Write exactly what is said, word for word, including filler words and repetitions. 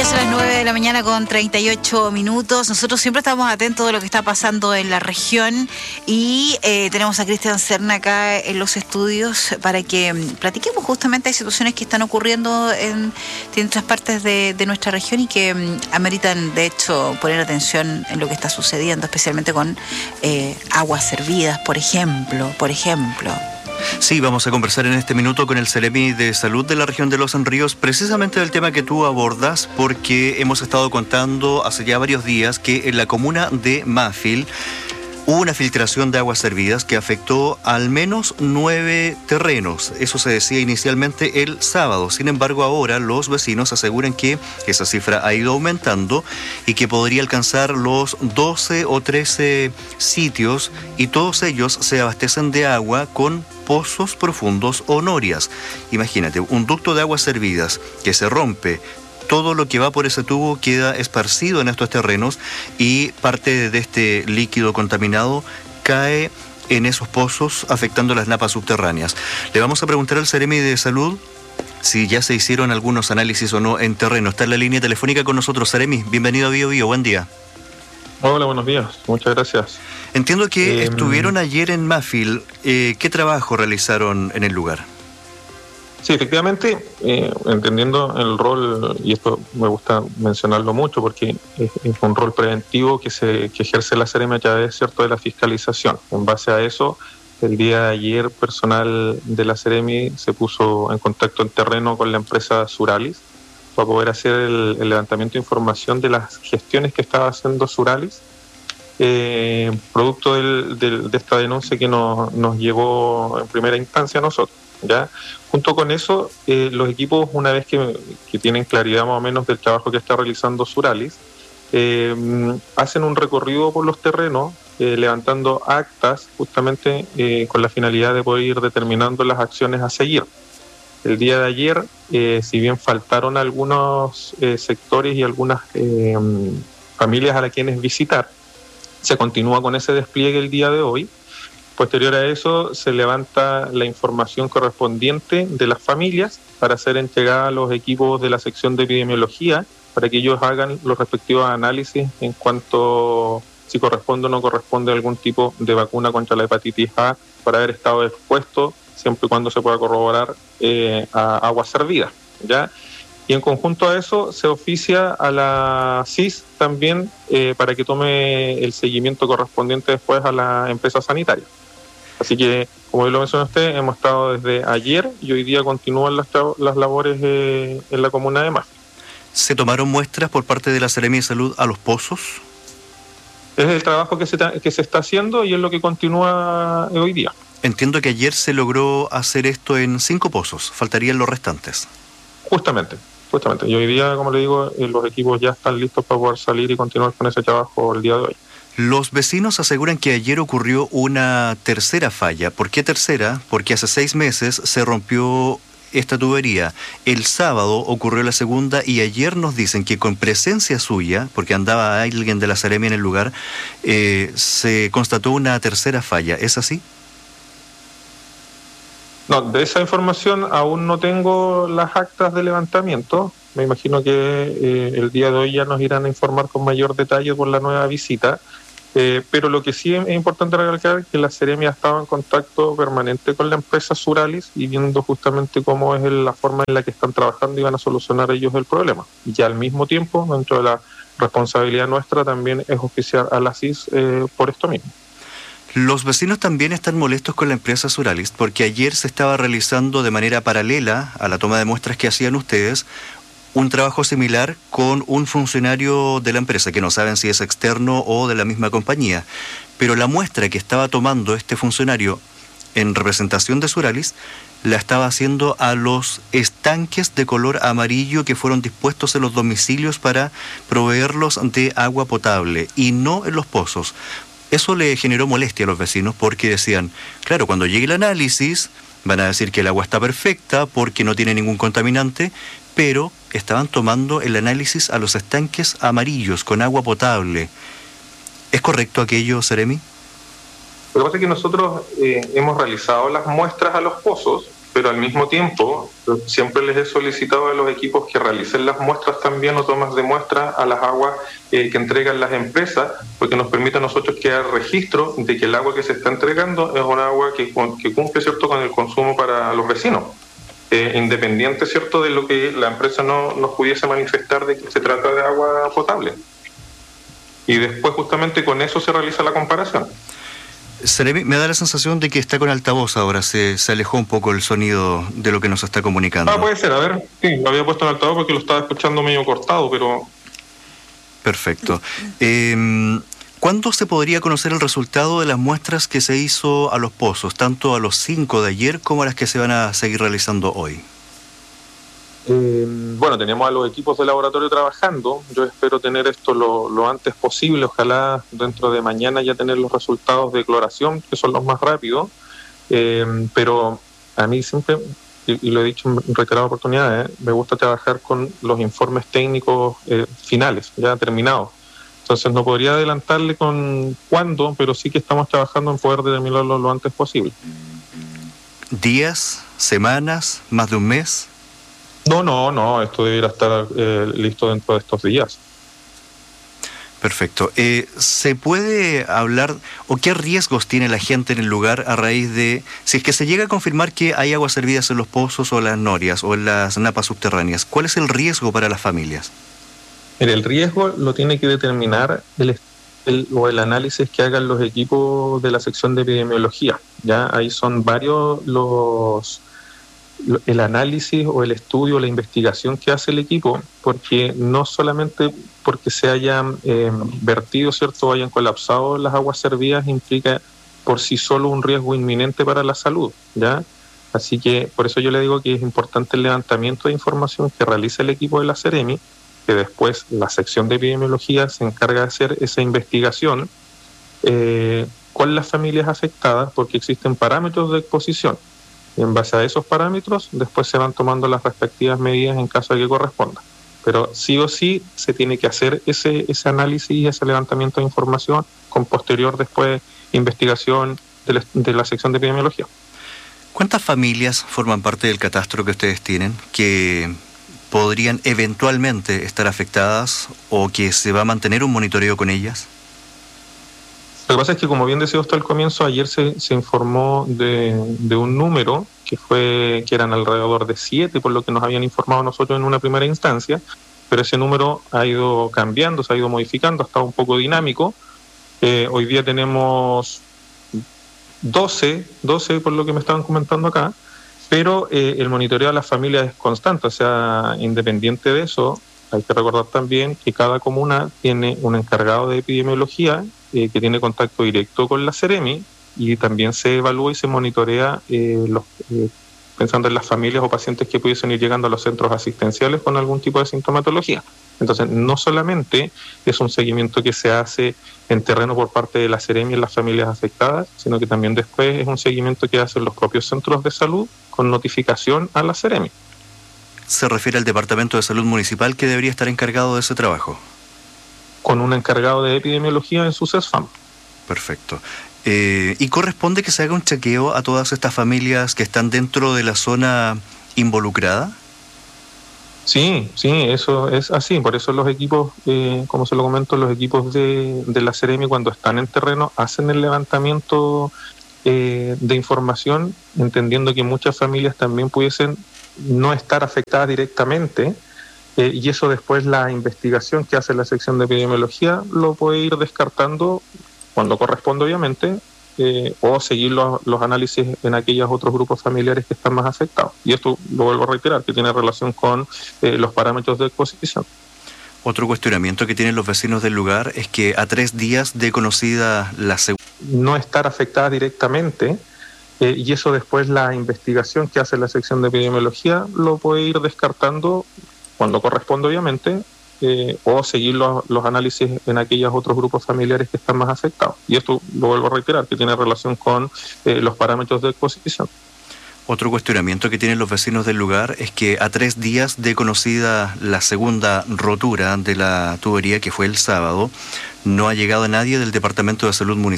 Ya son las nueve de la mañana con treinta y ocho minutos. Nosotros siempre estamos atentos de lo que está pasando en la región y eh, tenemos a Cristian Serna acá en los estudios para que um, platiquemos justamente de situaciones que están ocurriendo en distintas partes de, de nuestra región y que um, ameritan, de hecho, poner atención en lo que está sucediendo, especialmente con eh, aguas servidas, por ejemplo, por ejemplo. Sí, vamos a conversar en este minuto con el Seremi de Salud de la región de Los Ríos, precisamente del tema que tú abordas, porque hemos estado contando hace ya varios días que en la comuna de Mafil hubo una filtración de aguas servidas que afectó al menos nueve terrenos. Eso se decía inicialmente el sábado. Sin embargo, ahora los vecinos aseguran que esa cifra ha ido aumentando y que podría alcanzar los doce o trece sitios, y todos ellos se abastecen de agua con pozos profundos o norias. Imagínate, un ducto de aguas servidas que se rompe. Todo lo que va por ese tubo queda esparcido en estos terrenos y parte de este líquido contaminado cae en esos pozos, afectando las napas subterráneas. Le vamos a preguntar al Seremi de Salud si ya se hicieron algunos análisis o no en terreno. Está en la línea telefónica con nosotros. Seremi, bienvenido a Bio Bio, buen día. Hola, buenos días, muchas gracias. Entiendo que eh, estuvieron ayer en Mafil. Eh, ¿Qué trabajo realizaron en el lugar? Sí, efectivamente, eh, entendiendo el rol, y esto me gusta mencionarlo mucho porque es, es un rol preventivo que se que ejerce la Seremi a través, ¿cierto?, de la fiscalización. En base a eso, el día de ayer, personal de la Seremi se puso en contacto en terreno con la empresa Suralis para poder hacer el, el levantamiento de información de las gestiones que estaba haciendo Suralis, eh, producto del, del, de esta denuncia que nos, nos llegó en primera instancia a nosotros. ¿Ya? Junto con eso, eh, los equipos, una vez que, que tienen claridad más o menos del trabajo que está realizando Suralis, eh, hacen un recorrido por los terrenos, eh, levantando actas justamente eh, con la finalidad de poder ir determinando las acciones a seguir. El día de ayer, eh, si bien faltaron algunos eh, sectores y algunas eh, familias a las quienes visitar, se continúa con ese despliegue el día de hoy. Posterior a eso, se levanta la información correspondiente de las familias para ser entregada a los equipos de la sección de epidemiología para que ellos hagan los respectivos análisis en cuanto si corresponde o no corresponde algún tipo de vacuna contra la hepatitis A para haber estado expuesto, siempre y cuando se pueda corroborar eh, a agua servida, ¿ya? Y en conjunto a eso se oficia a la C I S también eh, para que tome el seguimiento correspondiente después a la empresa sanitaria. Así que, como lo mencionó usted, hemos estado desde ayer y hoy día continúan las, las labores eh, en la comuna de Mafil. ¿Se tomaron muestras por parte de la Seremi de Salud a los pozos? Es el trabajo que se, que se está haciendo y es lo que continúa hoy día. Entiendo que ayer se logró hacer esto en cinco pozos, faltarían los restantes. Justamente, justamente. Y hoy día, como le digo, los equipos ya están listos para poder salir y continuar con ese trabajo el día de hoy. Los vecinos aseguran que ayer ocurrió una tercera falla. ¿Por qué tercera? Porque hace seis meses se rompió esta tubería. El sábado ocurrió la segunda y ayer nos dicen que con presencia suya, porque andaba alguien de la Seremi en el lugar, eh, se constató una tercera falla. ¿Es así? No, de esa información aún no tengo las actas de levantamiento. Me imagino que eh, el día de hoy ya nos irán a informar con mayor detalle por la nueva visita. Eh, pero lo que sí es importante recalcar es que la Seremi ha estado en contacto permanente con la empresa Suralis y viendo justamente cómo es la forma en la que están trabajando y van a solucionar ellos el problema. Y al mismo tiempo, dentro de la responsabilidad nuestra, también es oficiar a la C I S eh, por esto mismo. Los vecinos también están molestos con la empresa Suralis porque ayer se estaba realizando de manera paralela a la toma de muestras que hacían ustedes un trabajo similar con un funcionario de la empresa, que no saben si es externo o de la misma compañía. Pero la muestra que estaba tomando este funcionario en representación de Suralis la estaba haciendo a los estanques de color amarillo que fueron dispuestos en los domicilios para proveerlos de agua potable y no en los pozos. Eso le generó molestia a los vecinos porque decían, claro, cuando llegue el análisis van a decir que el agua está perfecta porque no tiene ningún contaminante, pero estaban tomando el análisis a los estanques amarillos con agua potable. ¿Es correcto aquello, Seremi? Lo que pasa es que nosotros eh, hemos realizado las muestras a los pozos pero al mismo tiempo siempre les he solicitado a los equipos que realicen las muestras también o tomas de muestras a las aguas eh, que entregan las empresas, porque nos permite a nosotros quedar registro de que el agua que se está entregando es un agua que, que cumple, ¿cierto?, con el consumo para los vecinos. Eh, independiente, ¿cierto?, de lo que la empresa no nos pudiese manifestar de que se trata de agua potable. Y después justamente con eso se realiza la comparación. Seremi, me da la sensación de que está con altavoz ahora, se, se alejó un poco el sonido de lo que nos está comunicando. Ah, puede ser, a ver, sí, lo había puesto en altavoz porque lo estaba escuchando medio cortado, pero... Perfecto. Eh, ¿Cuándo se podría conocer el resultado de las muestras que se hizo a los pozos, tanto a los cinco de ayer como a las que se van a seguir realizando hoy? Eh, bueno, tenemos a los equipos de laboratorio trabajando. Yo espero tener esto lo, lo antes posible. Ojalá dentro de mañana ya tener los resultados de cloración, que son los más rápidos. Eh, pero a mí siempre, y, y lo he dicho en reiteradas oportunidades, eh, me gusta trabajar con los informes técnicos eh, finales, ya terminados. Entonces no podría adelantarle con cuándo, pero sí que estamos trabajando en poder determinarlo lo antes posible. ¿Días? ¿Semanas? ¿Más de un mes? No, no, no, esto debería estar eh, listo dentro de estos días. Perfecto. Eh, ¿Se puede hablar o qué riesgos tiene la gente en el lugar a raíz de, si es que se llega a confirmar que hay aguas servidas en los pozos o las norias o en las napas subterráneas? ¿Cuál es el riesgo para las familias? Mire, el riesgo lo tiene que determinar el, el, o el análisis que hagan los equipos de la sección de epidemiología. Ya ahí son varios los... el análisis o el estudio, la investigación que hace el equipo, porque no solamente porque se hayan eh, vertido, ¿cierto?, o hayan colapsado las aguas servidas implica por sí solo un riesgo inminente para la salud, ¿ya? Así que por eso yo le digo que es importante el levantamiento de información que realiza el equipo de la Seremi, que después la sección de epidemiología se encarga de hacer esa investigación eh, con las familias afectadas, porque existen parámetros de exposición. Y en base a esos parámetros, después se van tomando las respectivas medidas en caso de que corresponda. Pero sí o sí se tiene que hacer ese, ese análisis y ese levantamiento de información con posterior después investigación de la, de la sección de epidemiología. ¿Cuántas familias forman parte del catastro que ustedes tienen que podrían eventualmente estar afectadas o que se va a mantener un monitoreo con ellas? Lo que pasa es que, como bien decía usted al comienzo, ayer se, se informó de, de un número que fue que eran alrededor de siete, por lo que nos habían informado nosotros en una primera instancia, pero ese número ha ido cambiando, se ha ido modificando, ha estado un poco dinámico. Eh, hoy día tenemos doce, doce por lo que me estaban comentando acá, pero eh, el monitoreo a las familias es constante, o sea, independiente de eso, hay que recordar también que cada comuna tiene un encargado de epidemiología eh, que tiene contacto directo con la Seremi y también se evalúa y se monitorea eh, los, eh, pensando en las familias o pacientes que pudiesen ir llegando a los centros asistenciales con algún tipo de sintomatología. Entonces, no solamente es un seguimiento que se hace en terreno por parte de la Seremi en las familias afectadas, sino que también después es un seguimiento que hacen los propios centros de salud con notificación a la Seremi. ¿Se refiere al Departamento de Salud Municipal que debería estar encargado de ese trabajo? Con un encargado de epidemiología en su CESFAM. Perfecto. Eh, ¿Y corresponde que se haga un chequeo a todas estas familias que están dentro de la zona involucrada? Sí, sí, eso es así. Por eso los equipos, eh, como se lo comento, los equipos de, de la Seremi cuando están en terreno hacen el levantamiento eh, de información, entendiendo que muchas familias también pudiesen no estar afectadas directamente, eh, y eso después la investigación que hace la sección de epidemiología lo puede ir descartando cuando corresponde, obviamente, eh, o seguir los, los análisis en aquellos otros grupos familiares que están más afectados. Y esto lo vuelvo a reiterar, que tiene relación con eh, los parámetros de exposición. Otro cuestionamiento que tienen los vecinos del lugar es que a tres días de conocida la segunda... No estar afectada directamente, Eh, y eso después la investigación que hace la sección de epidemiología lo puede ir descartando cuando corresponde, obviamente, eh, o seguir los, los análisis en aquellos otros grupos familiares que están más afectados. Y esto lo vuelvo a reiterar, que tiene relación con eh, los parámetros de exposición. Otro cuestionamiento que tienen los vecinos del lugar es que a tres días de conocida la segunda rotura de la tubería, que fue el sábado, no ha llegado nadie del Departamento de Salud Municipal